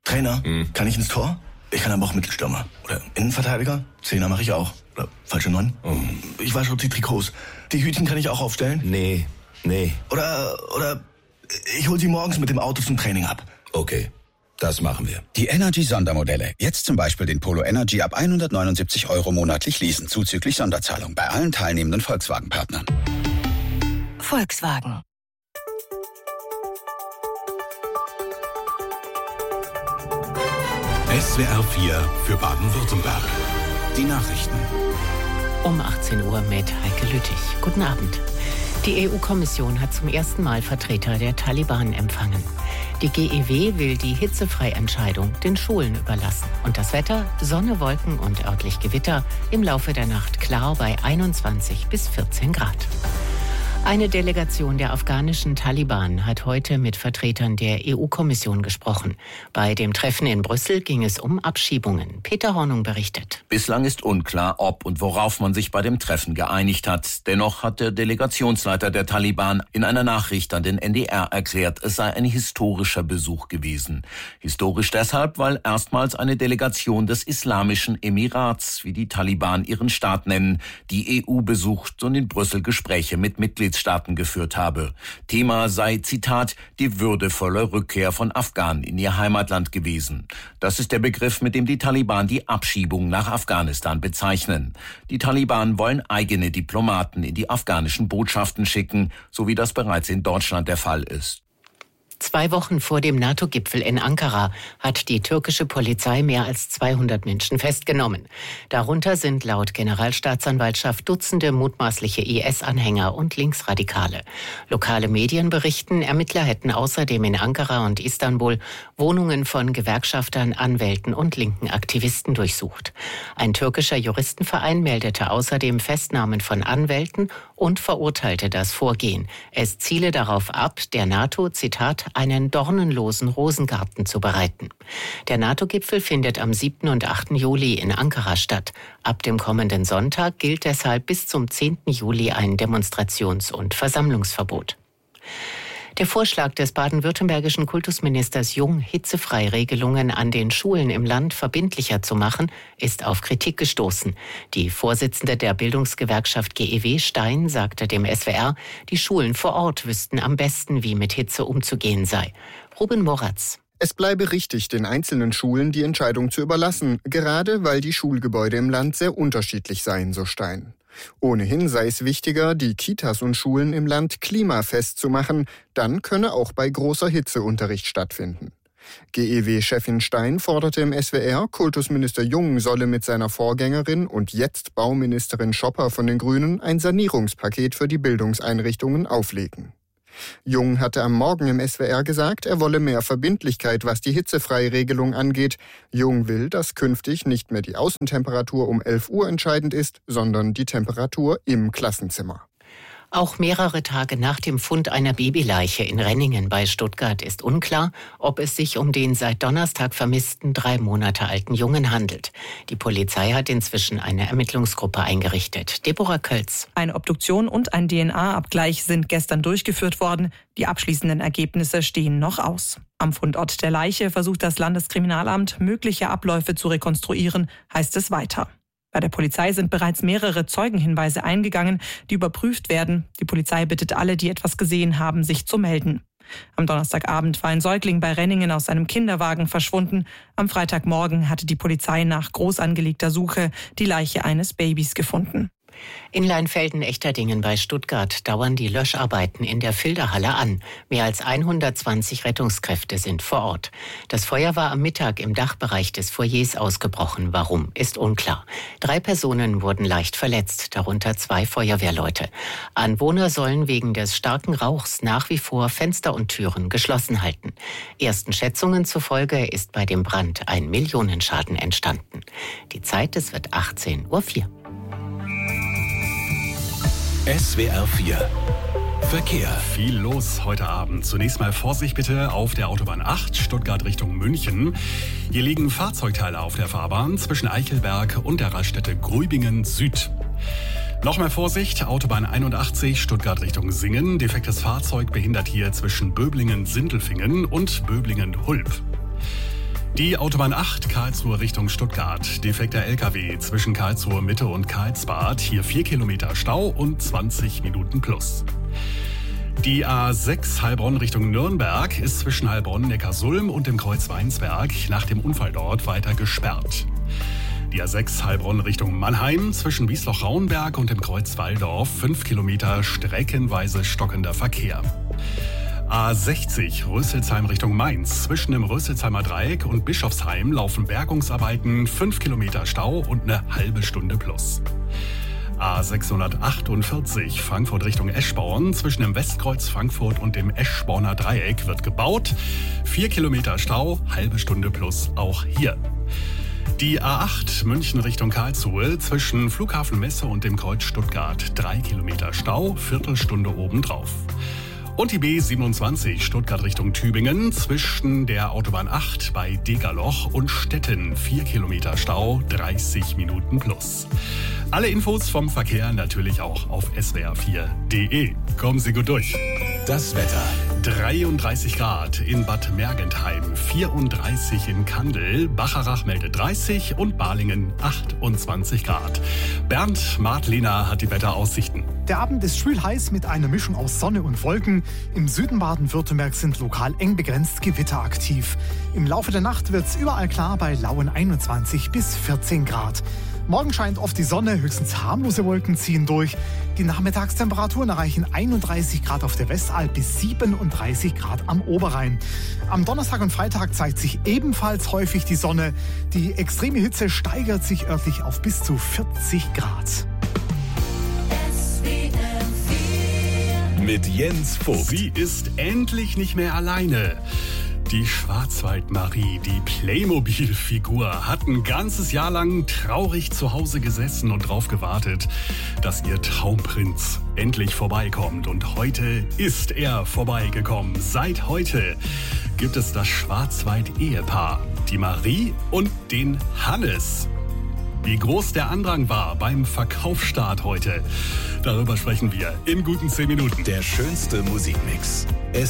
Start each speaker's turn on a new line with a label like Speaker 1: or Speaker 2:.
Speaker 1: Trainer, kann ich ins Tor? Ich kann aber auch Mittelstürmer. Oder Innenverteidiger? Zehner mache ich auch. Oder falsche 9. Ich wasche die Trikots. Die Hütchen kann ich auch aufstellen?
Speaker 2: Nee.
Speaker 1: Oder ich hol sie morgens mit dem Auto zum Training ab.
Speaker 2: Okay, das machen wir.
Speaker 3: Die Energy-Sondermodelle. Jetzt zum Beispiel den Polo Energy ab 179 € monatlich leasen, zuzüglich Sonderzahlung bei allen teilnehmenden Volkswagen-Partnern.
Speaker 4: Volkswagen.
Speaker 5: SWR 4 für Baden-Württemberg. Die Nachrichten.
Speaker 6: Um 18 Uhr mit Heike Lüttich. Guten Abend. Die EU-Kommission hat zum ersten Mal Vertreter der Taliban empfangen. Die GEW will die Hitzefreientscheidung den Schulen überlassen. Und das Wetter? Sonne, Wolken und örtlich Gewitter. Im Laufe der Nacht klar bei 21 bis 14 Grad. Eine Delegation der afghanischen Taliban hat heute mit Vertretern der EU-Kommission gesprochen. Bei dem Treffen in Brüssel ging es um Abschiebungen. Peter Hornung berichtet.
Speaker 7: Bislang ist unklar, ob und worauf man sich bei dem Treffen geeinigt hat. Dennoch hat der Delegationsleiter der Taliban in einer Nachricht an den NDR erklärt, es sei ein historischer Besuch gewesen. Historisch deshalb, weil erstmals eine Delegation des Islamischen Emirats, wie die Taliban ihren Staat nennen, die EU besucht und in Brüssel Gespräche mit Mitgliedstaaten geführt habe. Thema sei, Zitat, die würdevolle Rückkehr von Afghanen in ihr Heimatland gewesen. Das ist der Begriff, mit dem die Taliban die Abschiebung nach Afghanistan bezeichnen. Die Taliban wollen eigene Diplomaten in die afghanischen Botschaften schicken, so wie das bereits in Deutschland der Fall ist.
Speaker 6: 2 Wochen vor dem NATO-Gipfel in Ankara hat die türkische Polizei mehr als 200 Menschen festgenommen. Darunter sind laut Generalstaatsanwaltschaft Dutzende mutmaßliche IS-Anhänger und Linksradikale. Lokale Medien berichten, Ermittler hätten außerdem in Ankara und Istanbul Wohnungen von Gewerkschaftern, Anwälten und linken Aktivisten durchsucht. Ein türkischer Juristenverein meldete außerdem Festnahmen von Anwälten und verurteilte das Vorgehen. Es ziele darauf ab, der NATO, Zitat, einen dornenlosen Rosengarten zu bereiten. Der NATO-Gipfel findet am 7. und 8. Juli in Ankara statt. Ab dem kommenden Sonntag gilt deshalb bis zum 10. Juli ein Demonstrations- und Versammlungsverbot. Der Vorschlag des baden-württembergischen Kultusministers Jung, Hitzefreiregelungen an den Schulen im Land verbindlicher zu machen, ist auf Kritik gestoßen. Die Vorsitzende der Bildungsgewerkschaft GEW Stein sagte dem SWR, die Schulen vor Ort wüssten am besten, wie mit Hitze umzugehen sei. Ruben Moratz.
Speaker 8: Es bleibe richtig, den einzelnen Schulen die Entscheidung zu überlassen, gerade weil die Schulgebäude im Land sehr unterschiedlich seien, so Stein. Ohnehin sei es wichtiger, die Kitas und Schulen im Land klimafest zu machen, dann könne auch bei großer Hitze Unterricht stattfinden. GEW-Chefin Stein forderte im SWR, Kultusminister Jung solle mit seiner Vorgängerin und jetzt Bauministerin Schopper von den Grünen ein Sanierungspaket für die Bildungseinrichtungen auflegen. Jung hatte am Morgen im SWR gesagt, er wolle mehr Verbindlichkeit, was die Hitzefreiregelung angeht. Jung will, dass künftig nicht mehr die Außentemperatur um 11 Uhr entscheidend ist, sondern die Temperatur im Klassenzimmer.
Speaker 6: Auch mehrere Tage nach dem Fund einer Babyleiche in Renningen bei Stuttgart ist unklar, ob es sich um den seit Donnerstag vermissten 3 Monate alten Jungen handelt. Die Polizei hat inzwischen eine Ermittlungsgruppe eingerichtet. Deborah Kölz.
Speaker 9: Eine Obduktion und ein DNA-Abgleich sind gestern durchgeführt worden. Die abschließenden Ergebnisse stehen noch aus. Am Fundort der Leiche versucht das Landeskriminalamt, mögliche Abläufe zu rekonstruieren, heißt es weiter. Bei der Polizei sind bereits mehrere Zeugenhinweise eingegangen, die überprüft werden. Die Polizei bittet alle, die etwas gesehen haben, sich zu melden. Am Donnerstagabend war ein Säugling bei Renningen aus einem Kinderwagen verschwunden. Am Freitagmorgen hatte die Polizei nach groß angelegter Suche die Leiche eines Babys gefunden.
Speaker 6: In Leinfelden-Echterdingen bei Stuttgart dauern die Löscharbeiten in der Filderhalle an. Mehr als 120 Rettungskräfte sind vor Ort. Das Feuer war am Mittag im Dachbereich des Foyers ausgebrochen. Warum, ist unklar. 3 Personen wurden leicht verletzt, darunter 2 Feuerwehrleute. Anwohner sollen wegen des starken Rauchs nach wie vor Fenster und Türen geschlossen halten. Ersten Schätzungen zufolge ist bei dem Brand ein Millionenschaden entstanden. Die Zeit, es wird 18:04 Uhr.
Speaker 5: SWR 4 Verkehr. Viel los heute Abend. Zunächst mal Vorsicht bitte auf der Autobahn 8, Stuttgart Richtung München. Hier liegen Fahrzeugteile auf der Fahrbahn zwischen Eichelberg und der Raststätte Grübingen Süd. Noch mehr Vorsicht, Autobahn 81, Stuttgart Richtung Singen. Defektes Fahrzeug behindert hier zwischen Böblingen-Sindelfingen und Böblingen-Hulb. Die Autobahn 8 Karlsruhe Richtung Stuttgart. Defekter LKW zwischen Karlsruhe Mitte und Karlsbad. Hier 4 Kilometer Stau und 20 Minuten plus. Die A6 Heilbronn Richtung Nürnberg ist zwischen Heilbronn-Neckarsulm und dem Kreuz Weinsberg nach dem Unfall dort weiter gesperrt. Die A6 Heilbronn Richtung Mannheim zwischen Wiesloch-Rauenberg und dem Kreuz Walldorf 5 Kilometer streckenweise stockender Verkehr. A60 Rösselsheim Richtung Mainz. Zwischen dem Rösselsheimer Dreieck und Bischofsheim laufen Bergungsarbeiten, 5 Kilometer Stau und eine halbe Stunde plus. A648 Frankfurt Richtung Eschborn. Zwischen dem Westkreuz Frankfurt und dem Eschborner Dreieck wird gebaut. 4 Kilometer Stau, halbe Stunde plus auch hier. Die A8 München Richtung Karlsruhe zwischen Flughafen Messe und dem Kreuz Stuttgart. 3 Kilometer Stau, Viertelstunde obendrauf. Und die B27 Stuttgart Richtung Tübingen zwischen der Autobahn 8 bei Degerloch und Stetten. 4 Kilometer Stau, 30 Minuten plus. Alle Infos vom Verkehr natürlich auch auf swr4.de. Kommen Sie gut durch.
Speaker 2: Das Wetter.
Speaker 5: 33 Grad in Bad Mergentheim, 34 in Kandel, Bacharach meldet 30 und Balingen 28 Grad. Bernd Martlehner hat die Wetteraussichten.
Speaker 4: Der Abend ist schwül heiß mit einer Mischung aus Sonne und Wolken. Im Süden Baden-Württembergs sind lokal eng begrenzt Gewitter aktiv. Im Laufe der Nacht wird es überall klar bei lauen 21 bis 14 Grad. Morgen scheint oft die Sonne, höchstens harmlose Wolken ziehen durch. Die Nachmittagstemperaturen erreichen 31 Grad auf der Westalb bis 37 Grad am Oberrhein. Am Donnerstag und Freitag zeigt sich ebenfalls häufig die Sonne. Die extreme Hitze steigert sich örtlich auf bis zu 40 Grad.
Speaker 2: Mit Jens Vogt.
Speaker 5: Sie ist endlich nicht mehr alleine. Die Schwarzwaldmarie, die Playmobil-Figur, hat ein ganzes Jahr lang traurig zu Hause gesessen und drauf gewartet, dass ihr Traumprinz endlich vorbeikommt. Und heute ist er vorbeigekommen. Seit heute gibt es das Schwarzwald-Ehepaar, die Marie und den Hannes. Wie groß der Andrang war beim Verkaufsstart heute, darüber sprechen wir in guten 10 Minuten.
Speaker 2: Der schönste Musikmix.